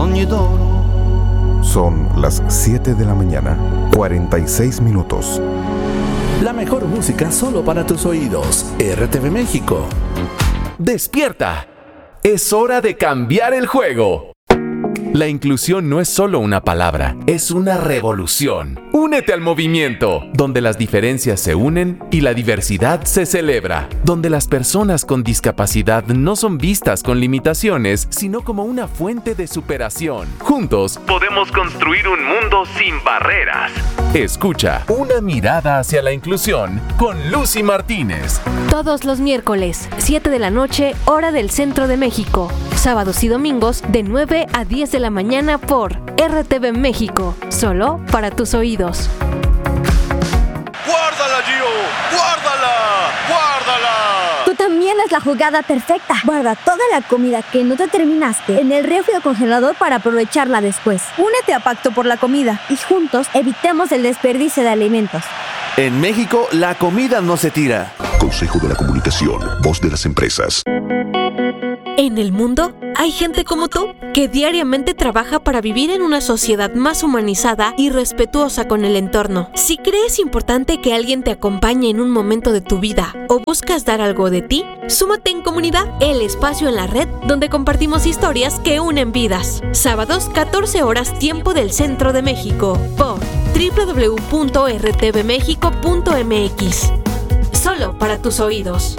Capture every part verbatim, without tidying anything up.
sogni d'oro. Son las siete de la mañana, cuarenta y seis minutos. La mejor música solo para tus oídos. R T V México. ¡Despierta! Es hora de cambiar el juego. La inclusión no es solo una palabra, es una revolución. Únete al movimiento, donde las diferencias se unen y la diversidad se celebra, donde las personas con discapacidad no son vistas con limitaciones, sino como una fuente de superación. Juntos, podemos construir un mundo sin barreras. Escucha Una mirada hacia la inclusión con Lucy Martínez. Todos los miércoles, siete de la noche, hora del Centro de México. Sábados y domingos, de nueve a diez de la mañana por R T V México. Solo para tus oídos. ¡Guárdala, Gio! ¡Guárdala! ¡Guárdala! Tú también haz la jugada perfecta. Guarda toda la comida que no te terminaste en el refri o congelador para aprovecharla después. Únete a Pacto por la Comida y juntos evitemos el desperdicio de alimentos. En México, la comida no se tira. Consejo de la Comunicación, voz de las empresas. En el mundo hay gente como tú que diariamente trabaja para vivir en una sociedad más humanizada y respetuosa con el entorno. Si crees importante que alguien te acompañe en un momento de tu vida o buscas dar algo de ti, súmate en Comunidad, el espacio en la red donde compartimos historias que unen vidas. Sábados, catorce horas, tiempo del Centro de México, por doble u doble u doble u punto r t v mexico punto m x. Solo para tus oídos.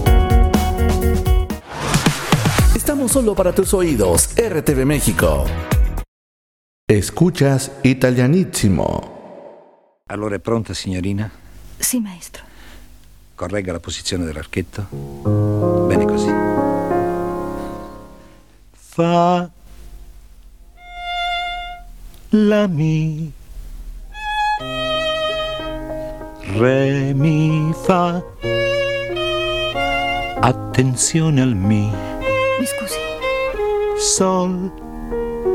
Estamos solo para tus oídos. R T V México. Escuchas Italianissimo. Allora è pronta, signorina? Sì, maestro. Corregga la posizione dell'archetto. Bene così. Fa la mi re mi fa. Attenzione al mi. Mi scusi. Sol